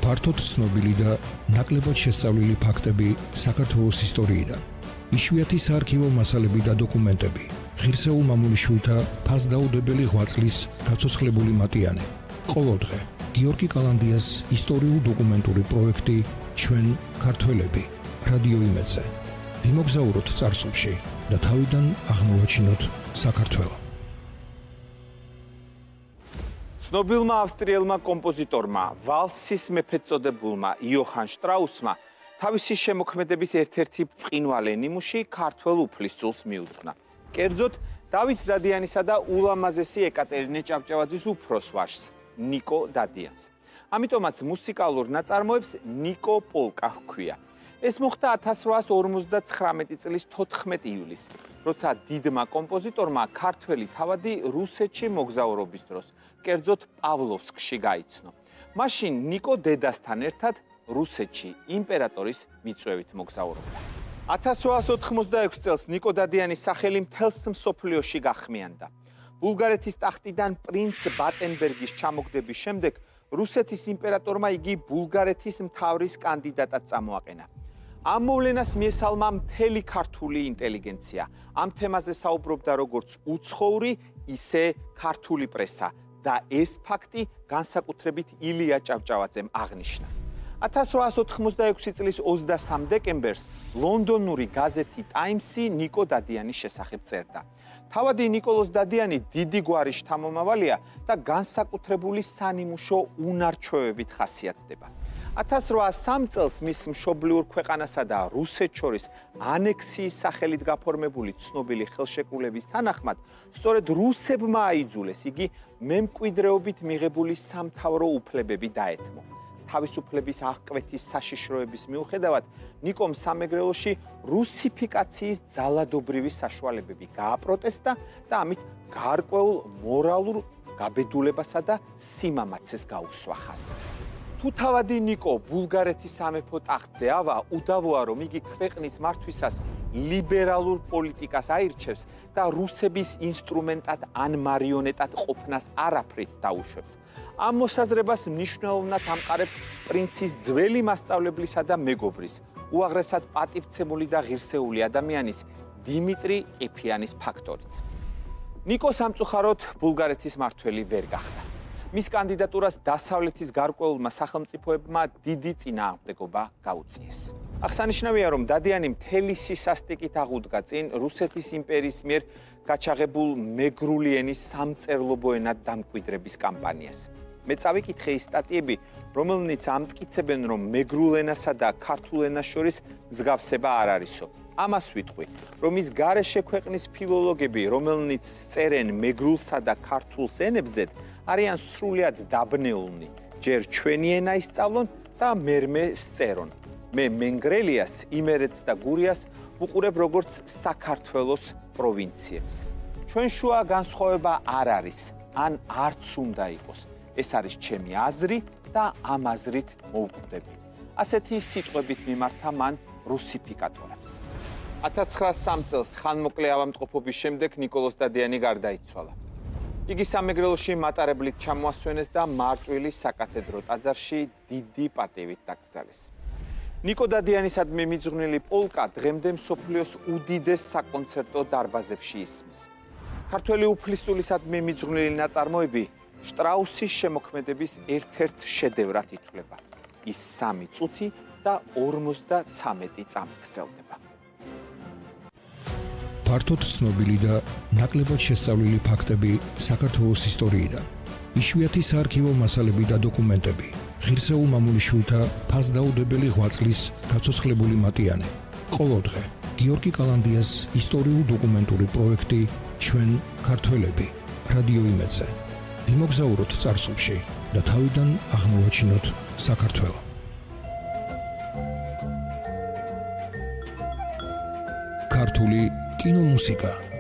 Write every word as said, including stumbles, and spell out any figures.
ფართოდ ცნობილი და ნაკლებად შესწავლილი ფაქტები საქართველოს ისტორიიდან. იშვიათი საარქივო მასალები და დოკუმენტები. ღირსეულ მამულიშვილთა ფასდაუდებელი ღვაწლის გაცოცხლებული მატიანე. ყოველდღე გიორგი კალანდიას ისტორიულ-დოკუმენტური პროექტი ჩვენ ქართველები რადიო იმედზე. ვიმოგზაუროთ წარსულში და თავიდან აღმოვაჩინოთ საქართველო. ცნობილმა ავსტრიელმა კომპოზიტორმა, ვალსის მეფეწოდებულმა იოჰან შტრაუსმა თავისი შემოქმედების ერთ-ერთი ბრწყინვალე ნიმუში ქართველ უფლისწულს მიუძღვნა. კერძოდ, დავით დადიანისა და ულამაზესი ეკატერინე ჭავჭავაძის უფროს ვაჟს, ნიკო დადიანს. ამიტომაც მუსიკალურ ნაწარმოებს ნიკო პოლკა ჰქვია. ეს მოხდა ათას რვაას ორმოცდაცხრამეტი წლის თოთხმეტი ივლისს, როცა დიდმა კომპოზიტორმა ქართველი თავადი რუსეთში მოგზაურობის დროს, კერძოდ პავლოვსკში გაიცნო. მაშინ ნიკო დედასთან ერთად რუსეთში იმპერატორის მიწვევით მოგზაურობდა. ათას რვაას ოთხმოცდაექვსი წელს ნიკო დადიანის სახელი მთელს მსოფლიოში გახმიანდა. ბულგარეთის ტახტიდან პრინც ბატენბერგის ჩამოგდების შემდეგ რუსეთის იმპერატორმა იგი ბულგარეთის მთავრის კანდიდატად წამოაყენა. ამ მოვლენას მიესალმა მთელი ქართული ინტელიგენცია. ამ თემაზე საუბრობდა როგორც უცხოური, ისე ქართული პრესა და ეს ფაქტი განსაკუთრებით ილია ჭავჭავაძემ აღნიშნა. ათას რვაას ოთხმოცდაექვსი წლის ოცდასამ დეკემბერს ლონდონური გაზეთი ტაიმსი ნიკო დადიანის შესახებ წერდა. თავადი ნიკოლოზ დადიანი დიდი გვარის შთამომავალია და განსაკუთრებული სანიმუშო უნარ-ჩვევებით ხასიათდება. ათას რვაას სამი წელს მის მშობლიურ ქვეყანასა და რუსეთს შორის ანექსიის სახელით გაფორმებული ცნობილი ხელშეკრულების თანახმად, სწორედ რუსებმა აიძულეს იგი მემკვიდრეობით მიღებული სამთავრო უფლებები დაეთმო. თავისუფლების აღკვეთის საშიშროების მიუხედავად, ნიკომ სამეგრელოში რუსიფიკაციის ძალადობრივი საშუალებები გააპროტესტა და ამით გარკვეულ მორალურ გაბედულებასა და სიმამაცეს გაუსვა ხაზი. თუ თავადი ნიკო ბულგარეთის სამეფო ტახტზე ავა, უდავოა რომ იგი ქვეყნის მართვისას ლიბერალურ პოლიტიკას აირჩევს და რუსების ინსტრუმენტად ან მარიონეტად ყოფნას არაფრით დაუშვებს. ამ მოსაზრებას მნიშვნელოვნად ამყარებს პრინცის ძველი მასწავლებლისა და მეგობრის, უაღრესად პატივცემული და ღირსეული ადამიანის დიმიტრი ყიფიანის ფაქტორიც. ნიკო სამწუხაროდ ბულგარეთის მართველი ვერ გახდა. მის კანდიდატურას დასავლეთის გარკვეულმა სახელმწიფოებმა დიდი წინააღმდეგობა გაუწიეს. აღსანიშნავია, რომ დადიანი მთელი სისასტიკით აღუდგა წინ რუსეთის იმპერიის მიერ გაჩაღებულ მეგრული ენის სამწერლობო ენად დამკვიდრების კამპანიას. მე წავიკითხე ის სტატიები, რომელნიც ამტკიცებენ, რომ მეგრულ ენასა და ქართულ ენას შორის მსგავსება არ არისო. ამას ვიტყვი, რომ ის გარეშე ქვეყნის ფილოლოგები, რომელნიც წერენ მეგრულსა და ქართულს ენებზე, არიან სრულიად დაბნეულნი. ჯერ ჩვენი ენა ისწავლონ და მერმე სწერონ. მე მენგრელიას, იმერეთს და გურიას ვუყურებ როგორც საქართველოს პროვინციებს. ჩვენ შუა განსხვავება არ არის, ან არც უნდა იყოს. ეს არის ჩემი აზრი და ამ აზრით მოვკვდები. ასეთი სიტყვებით მიმართა მან რუსიფიკატორებს. ათას ცხრაას სამი წელს ხანმოკლე ავადმყოფობის შემდეგ ნიკოლოზ დადიანი გარდაიცვალა. იგი სამეგრელოში მატარებლით ჩამოასვენეს და მარტვილის საკათედრო ტაძარში დიდი პატივით დაკრძალეს. ნიკო დადიანისადმი მიძღვნილი პოლკა დღემდე მსოფლიოს უდიდეს საკონცერტო დარბაზებში ისმის. ქართველი უფლისწულისადმი მიძღვნილი ნაწარმოები შტრაუსის შემოქმედების ერთ-ერთ შედევრად ითვლება. ის სამი წუთი და ორმოცდაცამეტი წამი გრძელდება. ფართოდ ცნობილი და ნაკლებად შესწავლილი ფაქტები საქართველოს ისტორიიდან. იშვიათი საარქივო მასალები და დოკუმენტები. ღირსეულ მამულიშვილთა ფასდაუდებელი ღვაწლის გაცოცხლებული მატიანე. ყოველდღე გიორგი კალანდიას ისტორიულ-დოკუმენტური პროექტი ჩვენ ქართველები რადიო იმედზე. ვიმოგზაუროთ წარსულში და თავიდან აღმოვაჩინოთ საქართველო. ქართული კინომუსიკა.